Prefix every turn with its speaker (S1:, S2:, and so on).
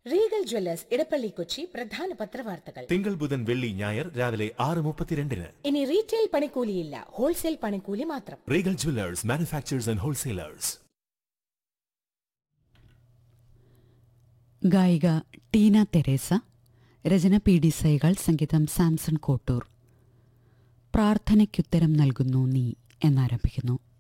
S1: Regal Jewellers Edappally Kochi പ്രധാന പത്രവാർത്തകൾ
S2: തിങ്കൾ ബുധൻ വെള്ളി ഞായർ രാവിലെ 6:32.
S1: ഇനി റീറ്റെയിൽ പണിക്കൂലിയില്ല, ഹോൾസെയിൽ പണിക്കൂലി മാത്രം.
S2: Regal Jewellers, manufacturers and wholesalers.
S3: ഗായിക ടീന തെരേസ, രചന PD സൈകൾ, സംഗീതം സാംസൺ കോട്ടൂർ. പ്രാർത്ഥനയ്ക്കുത്തരം നൽകുന്നു നീ എന്നാരംഭിക്കുന്നു.